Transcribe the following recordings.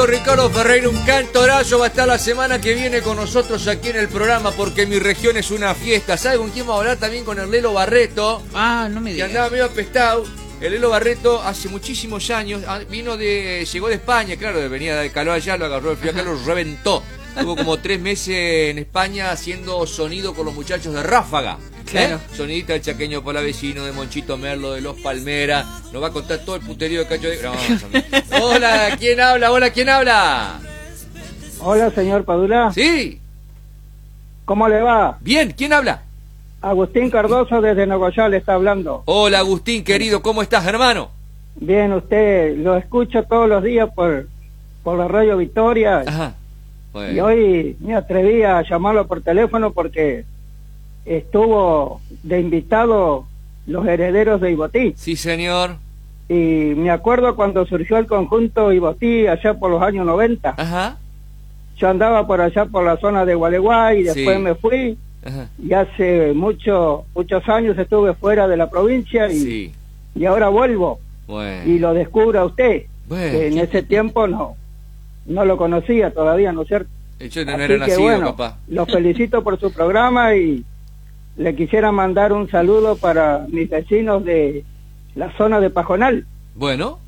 Ricardo Ferreira, un cantorazo, va a estar la semana que viene con nosotros aquí en el programa porque mi región es una fiesta. ¿Sabe con quién vamos a hablar? También con el Lelo Barreto. Ah, no me digas. Que andaba medio apestado. El Lelo Barreto hace muchísimos años llegó de España, claro, venía de calor allá, lo agarró el frío acá, lo reventó. Estuvo como 3 meses en España haciendo sonido con los muchachos de Ráfaga. Claro. Sonidita del Chaqueño Palavecino, de Monchito Merlo, de Los Palmeras. Nos va a contar todo el puterío de Cacho de... No, hola, ¿quién habla? Hola, ¿quién habla? Hola, señor Padula. Sí. ¿Cómo le va? Bien, ¿quién habla? Agustín Cardoso desde Nogoyá le está hablando. Hola, Agustín, querido, ¿cómo estás, hermano? Bien, usted lo escucho todos los días por la Radio Victoria. Ajá. Bueno. Y hoy me atreví a llamarlo por teléfono porque estuvo de invitado los herederos de Ibotí. Sí, señor. Y me acuerdo cuando surgió el conjunto Ibotí allá por los años 90. Ajá. Yo andaba por allá por la zona de Gualeguay y después Sí. me fui. Ajá. Y hace muchos años estuve fuera de la provincia Sí. y ahora vuelvo Bueno. y lo descubro a usted, Bueno. que en ese tiempo no lo conocía todavía, ¿no es cierto? Yo no Así era que nacido, bueno, papá. lo felicito por su programa y le quisiera mandar un saludo para mis vecinos de la zona de Pajonal, Bueno.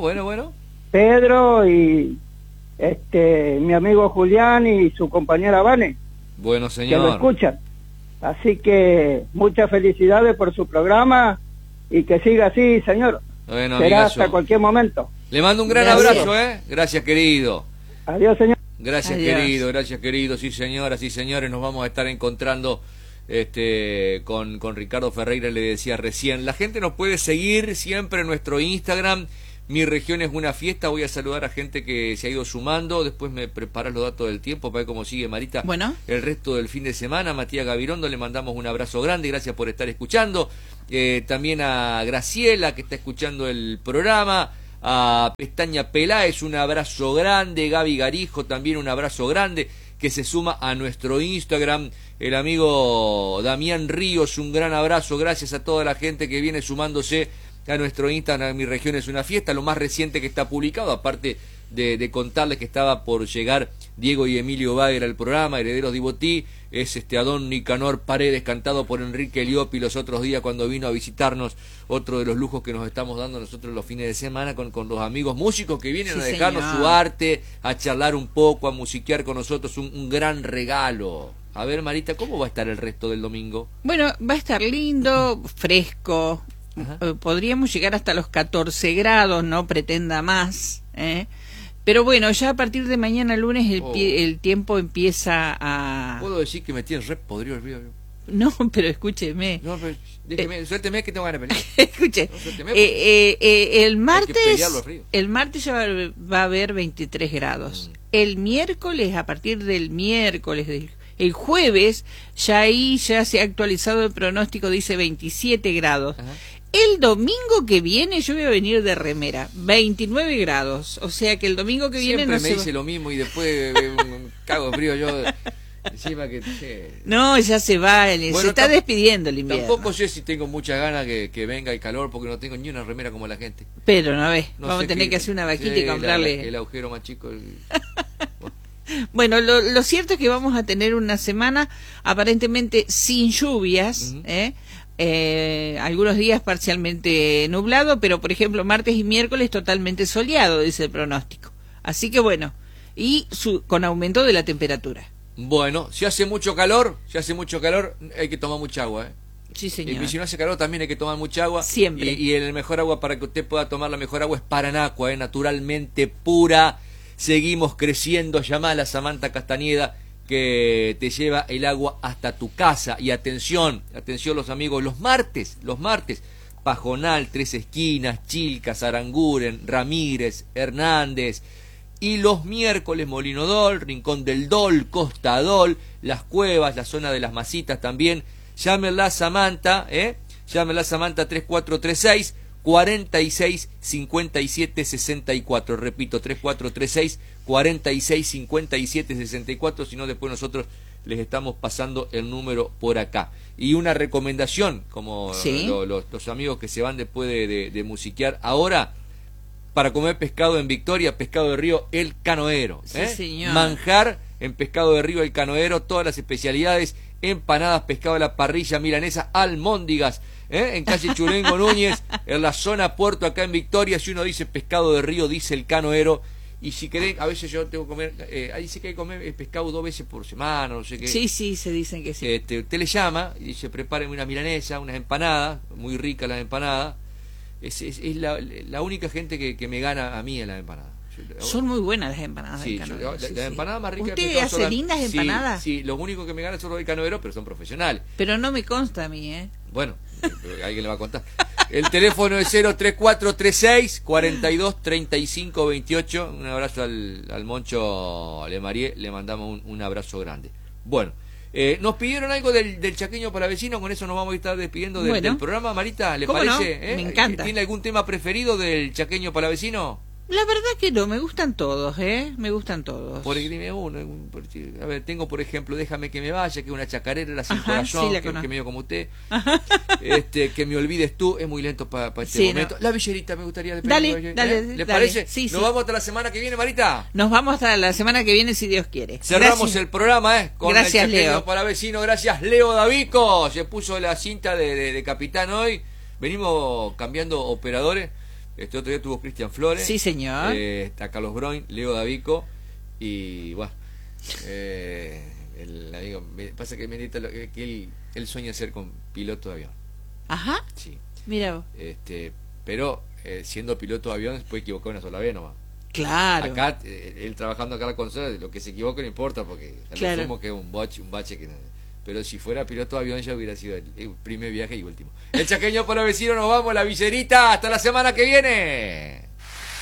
Pedro y mi amigo Julián y su compañera Vane, Bueno, que lo señor. escuchan. Así que muchas felicidades por su programa y que siga así, señor. Bueno, Será amigazo. hasta cualquier momento. Le mando un gran Gracias. abrazo, ¿eh? Gracias, querido. Adiós, señor. Gracias, Adiós. gracias, querido. Sí, señoras, sí, señores, nos vamos a estar encontrando con Ricardo Ferreira, le decía recién. La gente nos puede seguir siempre en nuestro Instagram. Mi región es una fiesta. Voy a saludar a gente que se ha ido sumando. Después me preparas los datos del tiempo para ver cómo sigue Marita. Bueno. El resto del fin de semana. Matías Gavirondo, le mandamos un abrazo grande. Gracias por estar escuchando. También a Graciela, que está escuchando el programa. A Pestaña Peláez, un abrazo grande. Gaby Garijo, también un abrazo grande, que se suma a nuestro Instagram. El amigo Damián Ríos, un gran abrazo. Gracias a toda la gente que viene sumándose a nuestro Instagram. Mi región es una fiesta, lo más reciente que está publicado, aparte de contarles que estaba por llegar Diego y Emilio Wagner al programa, Herederos de Ibotí, es a Don Nicanor Paredes, cantado por Enrique Liopi los otros días cuando vino a visitarnos. Otro de los lujos que nos estamos dando nosotros los fines de semana con los amigos músicos que vienen Sí, a dejarnos señor. su arte, a charlar un poco, a musiquear con nosotros, un gran regalo. A ver, Marita, ¿cómo va a estar el resto del domingo? Bueno, va a estar lindo, fresco. Ajá. Podríamos llegar hasta los 14 grados, no pretenda más. Pero bueno, ya a partir de mañana lunes el tiempo empieza a... Puedo decir que me tienen re podrido el río. No, pero escúcheme. No, pero déjeme, suélteme que tengo ganas de pelear. Escuche, No, suélteme, porque hay que pelearlo al río. el martes ya va a haber 23 grados. El miércoles, a partir del miércoles, el jueves, ya se ha actualizado el pronóstico, dice 27 grados. Ajá. El domingo que viene yo voy a venir de remera, 29 grados. O sea que el domingo que viene Siempre no me se dice lo mismo y después cago de frío yo. Encima que... No, ya se va, se Bueno, está despidiendo el invierno. Tampoco sé si tengo muchas ganas que venga el calor porque no tengo ni una remera como la gente. Pero no ves, No vamos sé a tener qué- que hacer una vaquita sí, y comprarle. el agujero más chico. Bueno, lo cierto es que vamos a tener una semana aparentemente sin lluvias, Ujú. Algunos días parcialmente nublado, pero por ejemplo martes y miércoles totalmente soleado, dice el pronóstico. Así que bueno, y con aumento de la temperatura. Bueno, si hace mucho calor, hay que tomar mucha agua, ¿eh? Sí, Y señor. si no hace calor también hay que tomar mucha agua. Siempre. Y el mejor agua para que usted pueda tomar la mejor agua es Paranacua, naturalmente pura. Seguimos creciendo. Llamá a la Samantha Castañeda que te lleva el agua hasta tu casa. Y atención los amigos, los martes, Pajonal, Tres Esquinas, Chilcas, Aranguren, Ramírez, Hernández. Y los miércoles Molino Dol, Rincón del Dol, Costa Dol, Las Cuevas, la zona de las Masitas también. Llámenla Samantha, llámenla Samantha 3436 46 57 64. Repito, 3436 46 57 64. Si no, después nosotros les estamos pasando el número por acá. Y una recomendación, como ¿sí? los amigos que se van después de musiquear ahora, para comer pescado en Victoria, pescado de río El Canoero. Sí, señor. Manjar en pescado de río El Canoero, todas las especialidades, empanadas, pescado a la parrilla, milanesa, almóndigas, en calle Chulengo Núñez, en la zona puerto acá en Victoria. Si uno dice pescado de río, dice El Canoero. Y si querés, a veces yo tengo que comer, ahí dice que hay que comer pescado 2 veces por semana, no sé qué. Sí, sí, se dicen que sí. Usted le llama y dice, prepárenme una milanesa, unas empanadas, muy ricas las empanadas. Es la única gente que me gana a mí en las empanadas. Son muy buenas las empanadas Sí, del Canoero. las empanadas más ricas ¿Usted hace lindas empanadas? Sí, los únicos que me ganan son los del Canoero, pero son profesionales. Pero no me consta a mí, ¿eh? Bueno, alguien le va a contar. El teléfono es 03436 42 35 28. Un abrazo al Moncho Lemarie, le mandamos un abrazo grande. Bueno, nos pidieron algo del chaqueño palavecino, con eso nos vamos a estar despidiendo del programa. Marita, ¿le ¿cómo parece? No? Me encanta. ¿Tiene algún tema preferido del chaqueño palavecino? La verdad que no, me gustan todos, me gustan todos. Por uno, a ver, tengo por ejemplo Déjame que me vaya, que es una chacarera, la sin Ajá, corazón, sí, que medio como usted. Que me olvides tú, es muy lento para este Sí, momento. No. La Villerita me gustaría despedirme. Dale, ¿Le parece? Sí, Nos vamos hasta la semana que viene, Marita. Nos vamos hasta la semana que viene, si Dios quiere. Cerramos Gracias. el programa, con Gracias, el chaqueño Leo. palavecino. Gracias, Leo Davico. Se puso la cinta de capitán hoy. Venimos cambiando operadores. Este otro día tuvo Cristian Flores. Sí, señor. Está Carlos Broin, Leo Davico. Y bueno, el amigo, pasa que Menita, que él sueña ser con piloto de avión. Ajá. Sí. Mira vos. Pero siendo piloto de avión puede equivocar una sola vez nomás. Claro. Acá, él trabajando acá en la consola, lo que se equivoque no importa, porque claro. asumo que es un bache que no. Pero si fuera piloto de avión ya hubiera sido el primer viaje y último. El chaqueño palavecino, nos vamos, la Villerita, hasta la semana que viene.